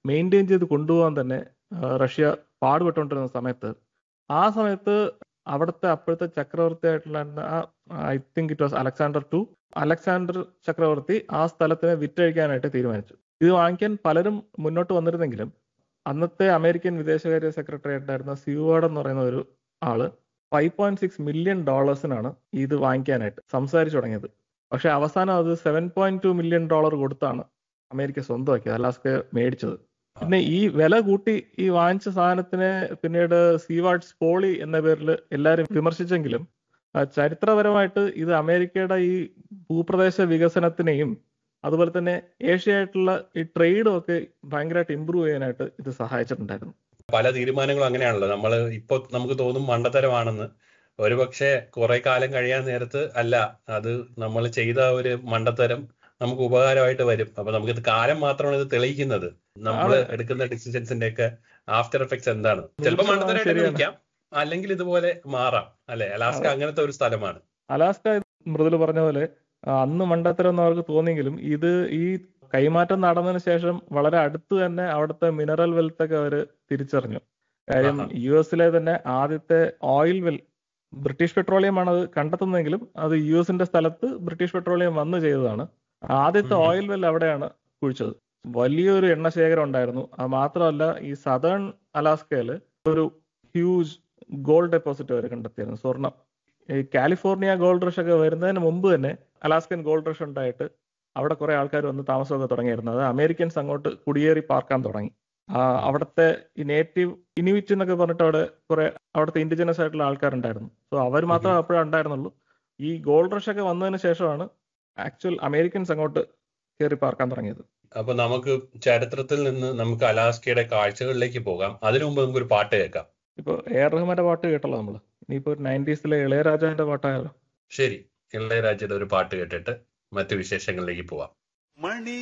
Maintain ചെയ്ത് കൊണ്ടുപോകാൻ തന്നെ റഷ്യ പാടുപെട്ടുകൊണ്ടിരുന്ന സമയത്ത് അവിടുത്തെ അപ്പോഴത്തെ ചക്രവർത്തിയായിട്ടുള്ള I think it was Alexander ചക്രവർത്തി ആ സ്ഥലത്തിനെ വിറ്റഴിക്കാനായിട്ട് തീരുമാനിച്ചു. ഇത് വാങ്ങിക്കാൻ പലരും മുന്നോട്ട് വന്നിരുന്നെങ്കിലും അന്നത്തെ അമേരിക്കൻ വിദേശകാര്യ സെക്രട്ടറി ആയിട്ടായിരുന്ന സ്യൂവാർഡ് എന്ന് പറയുന്ന ഒരു ആള് $5.6 മില്യൺ ഇത് വാങ്ങിക്കാനായിട്ട് സംസാരിച്ചു തുടങ്ങിയത്. പക്ഷെ അവസാനം അത് $7.2 മില്യൺ കൊടുത്താണ് അമേരിക്ക സ്വന്തമാക്കിയത്, അലാസ്ക മേടിച്ചത്. പിന്നെ ഈ വില കൂട്ടി ഈ വാങ്ങിച്ച സാധനത്തിനെ പിന്നീട് സീവാർഡ്സ് പോളി എന്ന പേരിൽ എല്ലാവരും വിമർശിച്ചെങ്കിലും ചരിത്രപരമായിട്ട് ഇത് അമേരിക്കയുടെ ഈ ഭൂപ്രദേശ വികസനത്തിനെയും അതുപോലെ തന്നെ ഏഷ്യയായിട്ടുള്ള ഈ ട്രേഡും ഒക്കെ ഭയങ്കരമായിട്ട് ഇമ്പ്രൂവ് ചെയ്യാനായിട്ട് ഇത് സഹായിച്ചിട്ടുണ്ടായിരുന്നു. പല തീരുമാനങ്ങളും അങ്ങനെയാണല്ലോ. ഇപ്പൊ നമുക്ക് തോന്നും മണ്ടത്തരമാണെന്ന്. ഒരുപക്ഷെ കുറെ കാലം കഴിയാൻ നേരത്ത് അല്ല, അത് നമ്മൾ ചെയ്ത ഒരു മണ്ടത്തരം നമുക്ക് ഉപകാരമായിട്ട് വരും. അപ്പൊ നമുക്കിത് കാലം മാത്രമാണ് ഇത് തെളിയിക്കുന്നത്, നമ്മൾ എടുക്കുന്ന ഡിസിഷൻസിന്റെ ഒക്കെ ആഫ്റ്റർ എഫക്ട്സ് എന്താണ്. ചിലപ്പോൾ മണ്ടത്തരമായിട്ട് നിൽക്കാം, അല്ലെങ്കിൽ ഇതുപോലെ മാറാം അല്ലെ. അലാസ്ക അങ്ങനത്തെ ഒരു സ്ഥലമാണ്. അലാസ്ക മൃദുല പറഞ്ഞ പോലെ അന്ന് മണ്ടത്തരം എന്ന് അവർക്ക് തോന്നിയെങ്കിലും ഇത് ഈ കൈമാറ്റം നടന്നതിന് ശേഷം വളരെ അടുത്ത് തന്നെ അവിടുത്തെ മിനറൽ വെൽത്ത് ഒക്കെ അവർ തിരിച്ചറിഞ്ഞു. കാര്യം US തന്നെ ആദ്യത്തെ ഓയിൽ വെൽ ബ്രിട്ടീഷ് പെട്രോളിയം ആണ് അത് കണ്ടെത്തുന്നതെങ്കിലും അത് US സ്ഥലത്ത് ബ്രിട്ടീഷ് പെട്രോളിയം വന്ന് ചെയ്തതാണ്. ആദ്യത്തെ ഓയിൽ വെൽ അവിടെയാണ് കുഴിച്ചത്. വലിയൊരു എണ്ണശേഖരം ഉണ്ടായിരുന്നു. അത് മാത്രമല്ല ഈ സദേൺ അലാസ്കയില് ഒരു ഹ്യൂജ് ഗോൾഡ് ഡെപ്പോസിറ്റ് അവർ കണ്ടെത്തിയിരുന്നു, സ്വർണം. ഈ കാലിഫോർണിയ ഗോൾഡ് റഷ് ഒക്കെ വരുന്നതിന് മുമ്പ് തന്നെ അലാസ്കൻ ഗോൾഡ് റഷ് ഉണ്ടായിട്ട് അവിടെ കുറെ ആൾക്കാർ വന്ന് താമസമൊക്കെ തുടങ്ങിയിരുന്നു. അത് അമേരിക്കൻസ് അങ്ങോട്ട് കുടിയേറി പാർക്കാൻ തുടങ്ങി. അവിടുത്തെ ഈ നേറ്റീവ് ഇനുവിറ്റ് എന്നൊക്കെ പറഞ്ഞിട്ട് അവിടെ കുറെ അവിടുത്തെ ഇൻഡിജിനസ് ആയിട്ടുള്ള ആൾക്കാരുണ്ടായിരുന്നു. സോ അവർ മാത്രമേ അപ്പോഴേ ഉണ്ടായിരുന്നുള്ളൂ. ഈ ഗോൾഡ് റഷ് ഒക്കെ വന്നതിന് ശേഷമാണ് ആക്ച്വൽ അമേരിക്കൻസ് അങ്ങോട്ട് കയറി പാർക്കാൻ തുടങ്ങിയത്. അപ്പൊ നമുക്ക് ചരിത്രത്തിൽ നിന്ന് നമുക്ക് അലാസ്കയുടെ കാഴ്ചകളിലേക്ക് പോകാം. അതിനു മുമ്പ് നമുക്കൊരു പാട്ട് കേൾക്കാം. ഇപ്പൊ AR റഹ്മാന്റെ പാട്ട് കേട്ടല്ലോ നമ്മള്. ഇനിയിപ്പോ 90s ഇളയരാജാന്റെ പാട്ടായാലോ? ശരി, ഇളയരാജയുടെ ഒരു പാട്ട് കേട്ടിട്ട് മറ്റു വിശേഷങ്ങളിലേക്ക് പോവാം.